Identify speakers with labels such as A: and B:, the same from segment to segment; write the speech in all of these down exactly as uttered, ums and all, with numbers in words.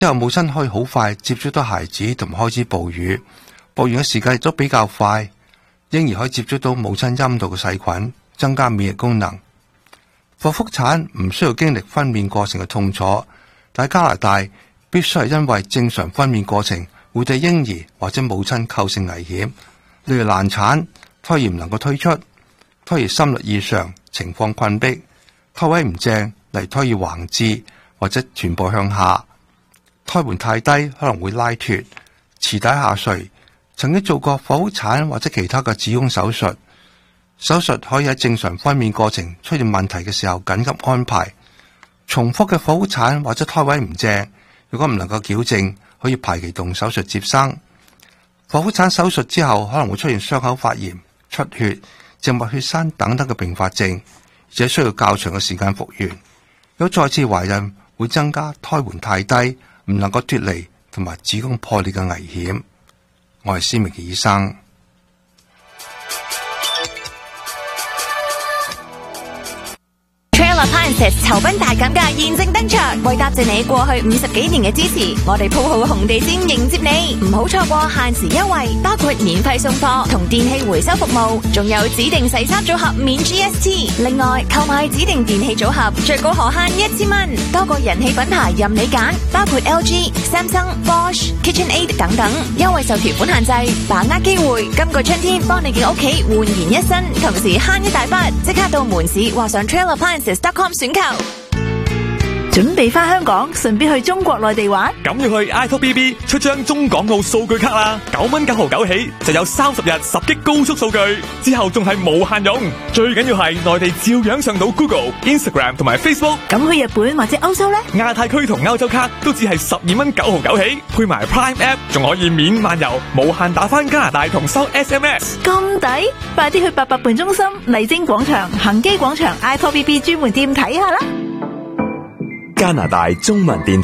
A: 之後母親可以好快接觸到孩子同埋開始哺乳，哺乳嘅時間亦都比較快，嬰兒可以接觸到母親陰道嘅細菌，增加免疫功能。剖腹產唔需要經歷分娩過程嘅痛楚，但喺加拿大必須係因為正常分娩過程會對嬰兒或者母親構成危險，例如難產、胎兒唔能夠推出、胎兒心率異常、情況困迫、胎位唔正，例如胎兒橫置或者臀部向下、胎盤太低可能會拉脫、臍帶下垂、曾經做過剖腹產或者其他嘅子宮手術。手術可以喺正常分娩過程出現問題嘅時候緊急安排。重複嘅剖腹產或者胎位唔正，如果唔能夠矯正，可以排期動手術接生。剖腹產手術之後可能會出現傷口發炎、出血、靜脈血栓等等嘅併發症，而且需要較長嘅時間復原。如果再次懷孕，會增加胎盤太低，唔能夠脫離同埋子宮破裂嘅危險。我係施明傑醫生。
B: Appliances 酬賓大減價現正登場，為答謝你過去五十幾年嘅支持，我哋鋪好紅地毯迎接你，唔好錯過限時優惠，包括免費送貨同電器回收服務，仲有指定洗衫組合免 G S T。另外，購買指定電器組合最高可慳一千蚊，多個人氣品牌任你揀，包括 L G、Samsung、Bosch、KitchenAid 等等，優惠受條款限制，把握機會，今個春天幫你嘅屋企煥然一新，同時慳一大筆，即刻到門市或上 Trail Appliances dot com選購。
C: 準備返香港，順便去中國內地玩？
D: 咁要去 i t o B B 出張中港澳數據卡啦，九蚊九毫九起就有三十日十 G 高速數據，之後仲係無限用。最緊要係內地照樣上到 Google、Instagram 同埋 Facebook。
C: 咁去日本或者歐洲呢？
D: 亞太區同歐洲卡都只係十二蚊九毫九起，配埋 Prime App 仲可以免漫遊，無限打返加拿大同收 S M S。
C: 咁抵，快啲去八佰伴中心、麗晶廣場、恒基廣場 i t o B B 專門店睇下啦。
E: 加拿大中文電台，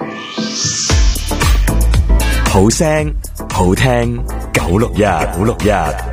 E: 好聲好聽九六一九六一，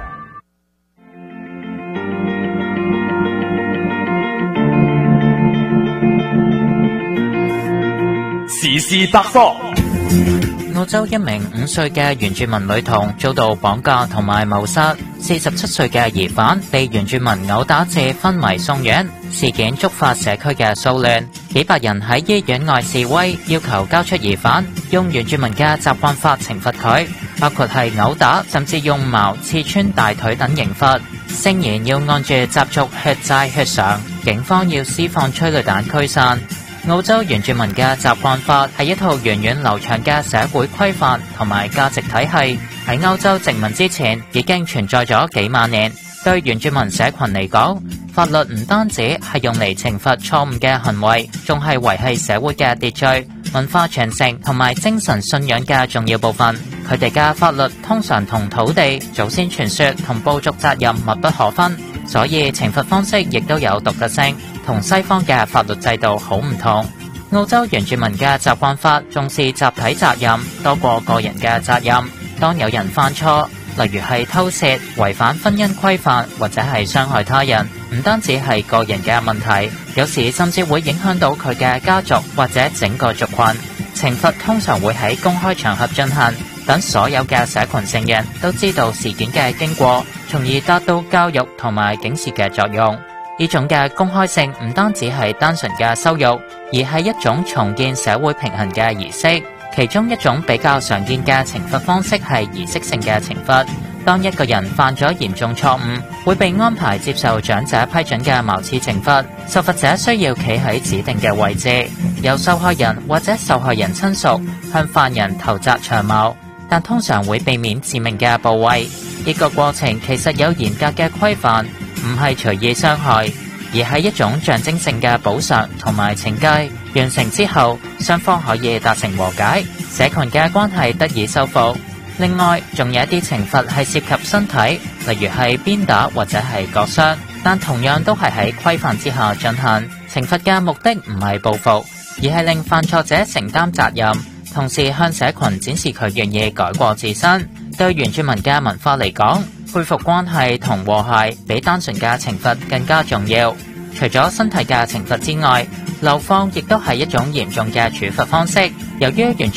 D: 時事百科。
F: 澳洲一名五歲嘅原住民女童遭到綁架同埋謀殺，四十七歲嘅疑犯被原住民毆打至昏迷送院，事件觸發社區嘅騷亂，幾百人喺醫院外示威，要求交出疑犯，用原住民嘅習慣法懲罰佢，包括係毆打，甚至用矛刺穿大腿等刑罰，聲言要按住習俗血債血償，警方要施放催淚彈驅散。澳洲原住民嘅習慣法係一套源遠流長嘅社會規範同埋價值體系，喺歐洲殖民之前已經存在咗幾萬年。對原住民社群嚟講，法律唔單止係用嚟懲罰錯誤嘅行為，仲係維繫社會嘅秩序、文化傳承同埋精神信仰嘅重要部分。佢哋嘅法律通常同土地、祖先傳說同部族責任密不可分，所以懲罰方式亦都有獨特性，同西方嘅法律制度好唔同。澳洲原住民嘅習慣法重視集體責任多過個人嘅責任。當有人犯錯，例如係偷竊、違反婚姻規範或者係傷害他人，唔單止係個人嘅問題，有時甚至會影響到佢嘅家族或者整個族群。懲罰通常會喺公開場合進行，等所有嘅社群成員都知道事件嘅經過，從而達到教育同埋警示嘅作用。呢種嘅公開性唔單止係單純嘅羞辱，而係一種重建社會平衡嘅儀式。其中一種比較常見嘅懲罰方式係儀式性嘅懲罰。當一個人犯咗嚴重錯誤，會被安排接受長者批准嘅矛刺懲罰。受罰者需要企喺指定嘅位置，由受害人或者受害人親屬向犯人投擲長矛，但通常會避免致命嘅部位。呢個過程其實有嚴格嘅規範，唔係隨意傷害，而係一種象徵性嘅補償同埋懲戒。完成之後，雙方可以達成和解，社群嘅關係得以修復。另外，仲有一啲懲罰係涉及身體，例如係鞭打或者係割傷，但同樣都係喺規範之下進行。懲罰嘅目的唔係報復，而係令犯錯者承擔責任，同時向社群展示佢願意改過自新。對原住民嘅文化嚟講，恢復關係同和諧比單純嘅懲罰更加重要。除咗身體嘅懲罰之外，流放亦都係一種嚴重嘅處罰方式。由於原